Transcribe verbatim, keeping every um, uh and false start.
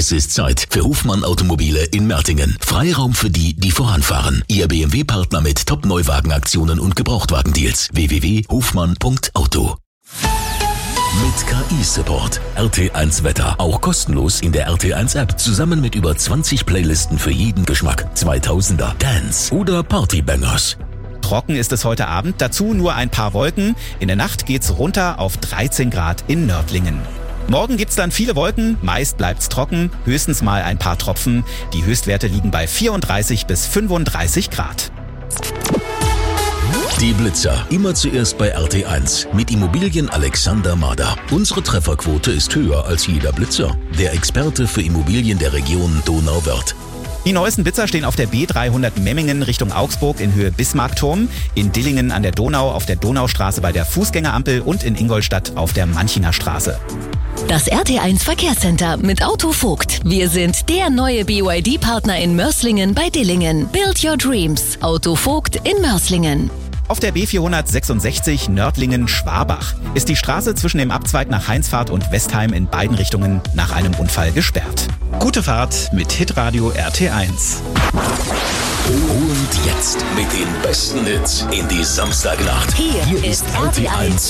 Es ist Zeit für Hofmann Automobile in Mertingen. Freiraum für die, die voranfahren. Ihr B M W-Partner mit Top-Neuwagenaktionen und Gebrauchtwagendeals. w w w punkt hofmann punkt auto. Mit K I-Support. R T eins Wetter. Auch kostenlos in der R T eins App. Zusammen mit über zwanzig Playlisten für jeden Geschmack. zweitausender, Dance oder Partybangers. Trocken ist es heute Abend, dazu nur ein paar Wolken. In der Nacht geht's runter auf dreizehn Grad in Nördlingen. Morgen gibt's dann viele Wolken, meist bleibt's trocken, höchstens mal ein paar Tropfen. Die Höchstwerte liegen bei vierunddreißig bis fünfunddreißig Grad. Die Blitzer. Immer zuerst bei R T eins. Mit Immobilien Alexander Mader. Unsere Trefferquote ist höher als jeder Blitzer. Der Experte für Immobilien der Region Donauwörth. Die neuesten Blitzer stehen auf der B dreihundert Memmingen Richtung Augsburg in Höhe Bismarckturm, in Dillingen an der Donau auf der Donaustraße bei der Fußgängerampel und in Ingolstadt auf der Manchiner Straße. Das R T eins Verkehrscenter mit Auto Vogt. Wir sind der neue B Y D-Partner in Mörslingen bei Dillingen. Build your dreams. Auto Vogt in Mörslingen. Auf der B vierhundertsechsundsechzig Nördlingen-Schwabach ist die Straße zwischen dem Abzweig nach Heinsfahrt und Westheim in beiden Richtungen nach einem Unfall gesperrt. Gute Fahrt mit Hitradio R T eins. Und jetzt mit den besten Hits in die Samstagnacht. Hier, Hier ist R T eins